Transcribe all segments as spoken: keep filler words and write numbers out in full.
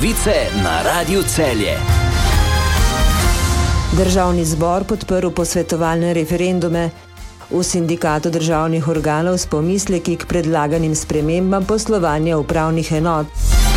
Novice na Radiu Celje. Državni zbor podprl posvetovalne referendume. V sindikatu državnih organov s pomisleki k predlaganim spremembam poslovanja upravnih enot.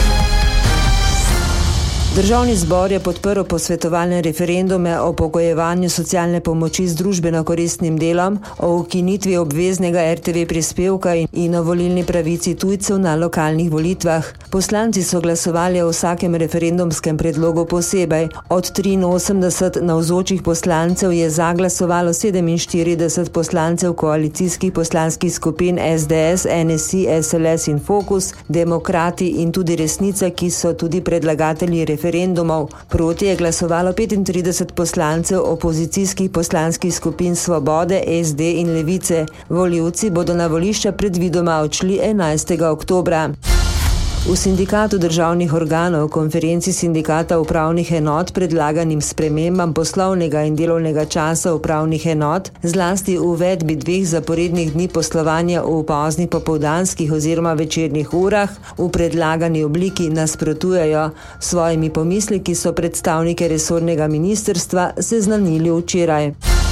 Državni zbor je podprl posvetovalne referendume o pogojevanju socialne pomoči z družbeno koristnim delom, o ukinitvi obveznega er te ve prispevka in o volilni pravici tujcev na lokalnih volitvah. Poslanci so glasovali o vsakem referendumskem predlogu posebej. Od triinosemdeset navzočih poslancev je za glasovalo sedeminštirideset poslancev koalicijskih poslanskih skupin es de es, en es i, es el es in Fokus, Demokrati in tudi Resnica, ki so tudi predlagatelji referendumov. referendumov. Proti je glasovalo petintrideset poslancev opozicijskih poslanskih skupin Svobode, es de in Levice. Volivci bodo na volišča predvidoma odšli enajstega oktobra. V sindikatu državnih organov, konferenci sindikata upravnih enot predlaganim spremembam poslovnega in delovnega časa upravnih enot, zlasti v uvedbi dveh zaporednih dni poslovanja v poznih popoldanskih oziroma večernih urah, v predlagani obliki nasprotujejo. Svojimi pomisleki so predstavnike resornega ministrstva seznanili včeraj.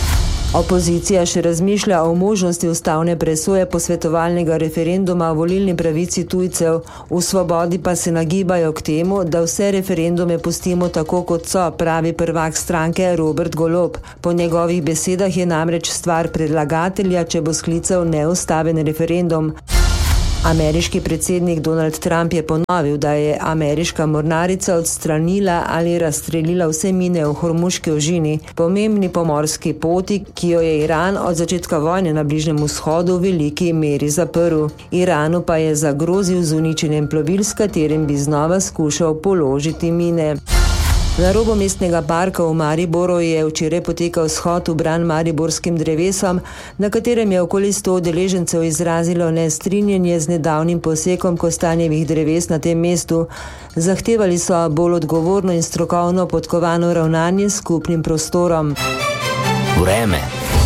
Opozicija še razmišlja o možnosti ustavne presoje posvetovalnega referenduma o volilni pravici tujcev. V Svobodi pa se nagibajo k temu, da vse referendume pustimo tako, kot so, pravi prvak stranke Robert Golob. Po njegovih besedah je namreč stvar predlagatelja, če bo sklical neustaven referendum. Ameriški predsednik Donald Trump je ponovil, da je ameriška mornarica odstranila ali razstrelila vse mine v Hormuški ožini, pomembni pomorski poti, ki jo je Iran od začetka vojne na Bližnjem vzhodu v veliki meri zaprl. Iranu pa je zagrozil z uničenjem plovil, s katerim bi znova skušal položiti mine. Na robu mestnega parka v Mariboru je včeraj potekal shod v bran mariborskim drevesom, na katerem je okoli sto udeležencev izrazilo nestrinjanje z nedavnim posekom kostanjevih dreves na tem mestu. Zahtevali so bolj odgovorno in strokovno podkovano ravnanje s skupnim prostorom. Vreme.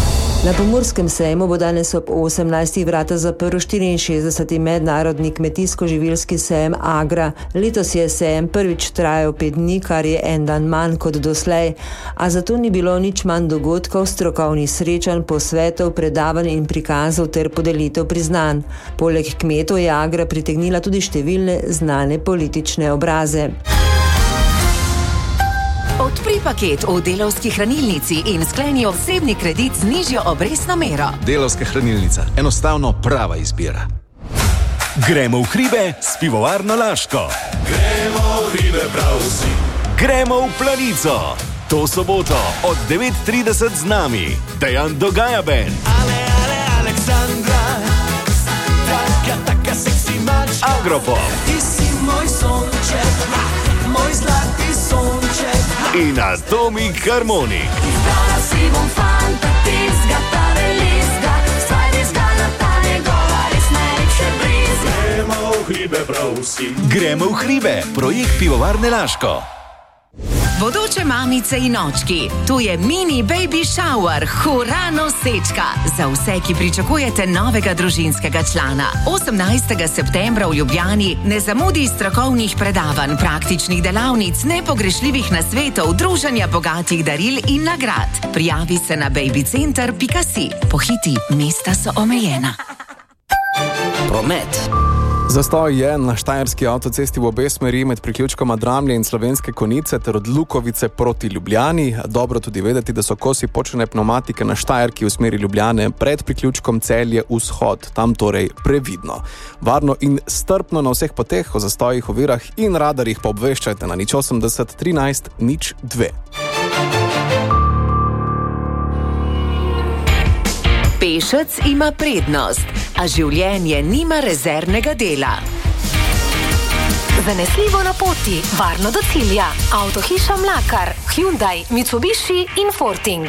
Na Pomurskem sejmu bo danes ob osemnajstih vrata zaprl štiriinšestdeseti mednarodni kmetijsko-živilski sejem Agra. Letos je sejem prvič trajal pet dni, kar je en dan manj kot doslej, a zato ni bilo nič manj dogodkov, strokovnih srečanj, posvetov, predavanj in prikazov ter podelitev priznanj. Poleg kmetov je Agra pritegnila tudi številne znane politične obraze. Odpri paket v Delavski hranilnici in skleni osebni kredit z nižjo obrestno mero. Delavska hranilnica. Enostavno prava izbira. Gremo v hribe s pivovarno Laško. Gremo v hribe prav vsi. Gremo v Planico. To soboto od devet trideset z nami. Dejan Dogaja Band. Ale, ale, Aleksandra. Taka, taka seksi mačka. Agropop. Ti si moj sonček, moj zlati sonček. In Atomik Harmonik. Izbrala si bom fanta, tizga, ta velizga, svaj vizga na ta njegova res najlepše brizga. Gremo v hribe prav vsi. Gremo v hribe, projekt pivovarne Laško. Bodoče mamice in očki, tu je mini baby shower, hura nosečka. Za vse, ki pričakujete novega družinskega člana. osemnajstega septembra v Ljubljani ne zamudi strokovnih predavanj, praktičnih delavnic, nepogrešljivih nasvetov, druženja bogatih daril in nagrad. Prijavi se na babycenter pika si. Pohiti, mesta so omejena. Promet. Zastoj je na štajerski avtocesti v obe smeri med priključkoma Dramlje in Slovenske Konjice ter od Lukovice proti Ljubljani. Dobro tudi vedeti, da so kosi počene pneumatike na Štajerki v smeri Ljubljane pred priključkom Celje vzhod. Tam torej previdno. Varno in strpno na vseh poteh o zastojih, ovirah in radarjih pa obveščajte na nič osemdeset trinajst nič dve. Pešec ima prednost, a življenje nima rezervnega dela. Zanesljivo na poti, varno do cilja. Avtohiša Mlakar, Hyundai, Mitsubishi in Forting.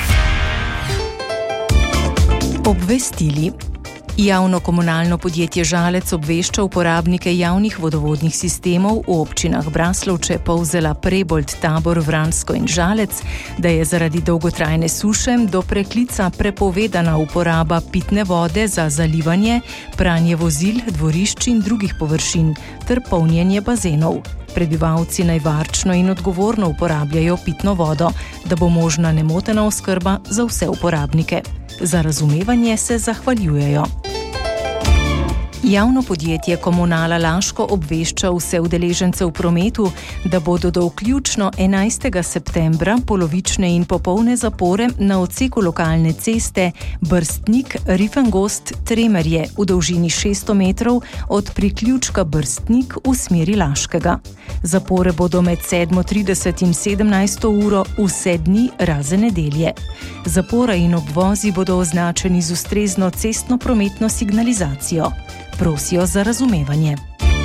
Obvestili. Javno komunalno podjetje Žalec obvešča uporabnike javnih vodovodnih sistemov v občinah Braslovče, Polzela, Prebold, Tabor, Vransko in Žalec, da je zaradi dolgotrajne suše do preklica prepovedana uporaba pitne vode za zalivanje, pranje vozil, dvorišč in drugih površin ter polnjenje bazenov. Prebivalci naj varčno in odgovorno uporabljajo pitno vodo, da bo možna nemotena oskrba za vse uporabnike. Za razumevanje se zahvaljujejo. Javno podjetje Komunala Laško obvešča vse udeležence v prometu, da bodo do vključno enajstega septembra polovične in popolne zapore na odseku lokalne ceste Brstnik-Rifengost-Tremerje v dolžini šeststo metrov od priključka Brstnik v smeri Laškega. Zapore bodo med sedmo trideset in sedemnajsto uro vse dni razen nedelje. Zapora in obvozi bodo označeni z ustrezno cestno-prometno signalizacijo. Prosijo za razumevanje.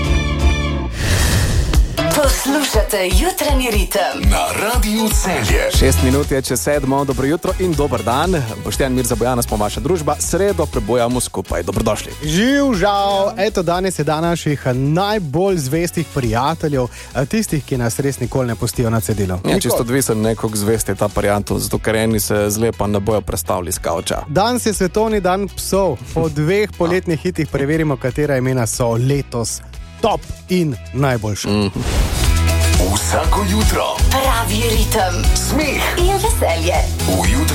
Poslušate Jutranji ritem na Radiu Celje. Šest minut je čez sedmo, dobro jutro in dober dan. Boštjan, Mirza, Bojana smo vaša družba, sredo prebojamo skupaj. Dobrodošli. Živ, žal, eto danes je dan naših najbolj zvestih prijateljev, tistih, ki nas res nikoli ne pustijo na cedilu. Ja, čisto odvisen nekog zvest je ta prijatelj, zato ker eni se zlepa ne bojo prestavili z kavča. Danes je svetovni dan psov. Po dveh poletnih hitih preverimo, katera imena so letos top in najboljša. Mm. Vsako jutro pravi ritem, smeh in veselje. v jutro.